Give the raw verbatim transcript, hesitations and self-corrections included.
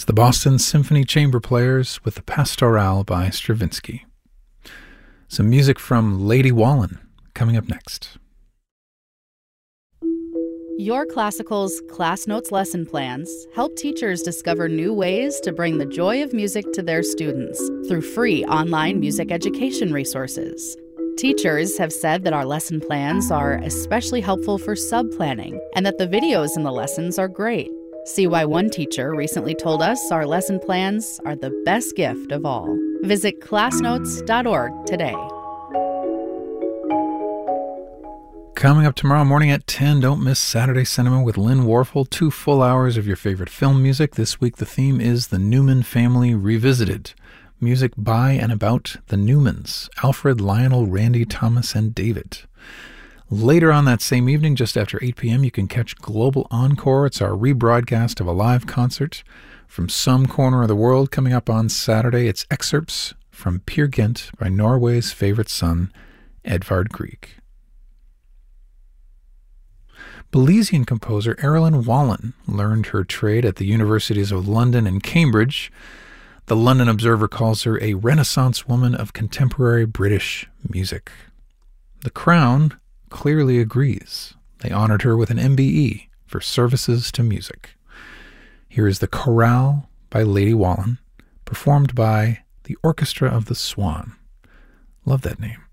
It's the Boston Symphony Chamber Players with the Pastorale by Stravinsky. Some music from Lady Wallen coming up next. Your Classical's Class Notes lesson plans help teachers discover new ways to bring the joy of music to their students through free online music education resources. Teachers have said that our lesson plans are especially helpful for sub-planning and that the videos in the lessons are great. See why one teacher recently told us our lesson plans are the best gift of all. Visit class notes dot org today. Coming up tomorrow morning at ten, don't miss Saturday Cinema with Lynn Warfel. Two full hours of your favorite film music. This week the theme is The Newman Family Revisited. Music by and about the Newmans, Alfred, Lionel, Randy, Thomas, and David. Later on that same evening, just after eight p.m., you can catch Global Encore. It's our rebroadcast of a live concert from some corner of the world coming up on Saturday. It's excerpts from Peer Gynt by Norway's favorite son, Edvard Grieg. Belizean composer Erilyn Wallen learned her trade at the universities of London and Cambridge. The London Observer calls her a Renaissance woman of contemporary British music. The Crown clearly agrees. They honored her with an M B E for services to music. Here is the Chorale by Lady Wallen, performed by the Orchestra of the Swan. Love that name.